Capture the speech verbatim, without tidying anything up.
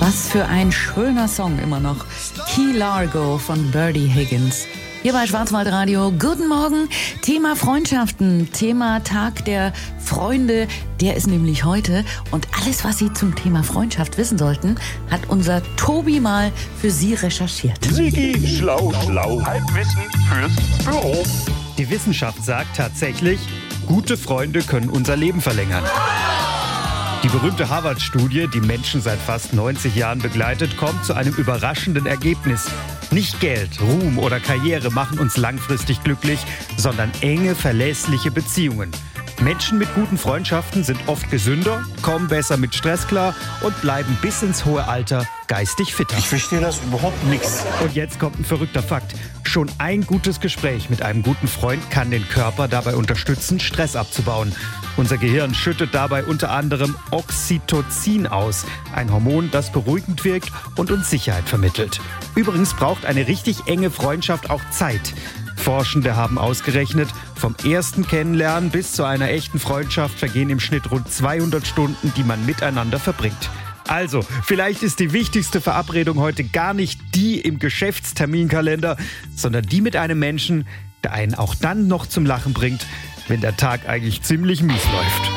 Was für ein schöner Song immer noch. Key Largo von Birdie Higgins. Hier bei Schwarzwaldradio. Guten Morgen. Thema Freundschaften, Thema Tag der Freunde. Der ist nämlich heute. Und alles, was Sie zum Thema Freundschaft wissen sollten, hat unser Tobi mal für Sie recherchiert. Sigi, schlau, schlau. Halbwissen fürs Büro. Die Wissenschaft sagt tatsächlich, gute Freunde können unser Leben verlängern. Die berühmte Harvard-Studie, die Menschen seit fast neunzig Jahren begleitet, kommt zu einem überraschenden Ergebnis. Nicht Geld, Ruhm oder Karriere machen uns langfristig glücklich, sondern enge, verlässliche Beziehungen. Menschen mit guten Freundschaften sind oft gesünder, kommen besser mit Stress klar und bleiben bis ins hohe Alter geistig fitter. Ich verstehe das überhaupt nichts. Und jetzt kommt ein verrückter Fakt. Schon ein gutes Gespräch mit einem guten Freund kann den Körper dabei unterstützen, Stress abzubauen. Unser Gehirn schüttet dabei unter anderem Oxytocin aus, ein Hormon, das beruhigend wirkt und uns Sicherheit vermittelt. Übrigens braucht eine richtig enge Freundschaft auch Zeit. Forschende haben ausgerechnet, vom ersten Kennenlernen bis zu einer echten Freundschaft vergehen im Schnitt rund zweihundert Stunden, die man miteinander verbringt. Also, vielleicht ist die wichtigste Verabredung heute gar nicht die im Geschäftsterminkalender, sondern die mit einem Menschen, der einen auch dann noch zum Lachen bringt, wenn der Tag eigentlich ziemlich mies läuft.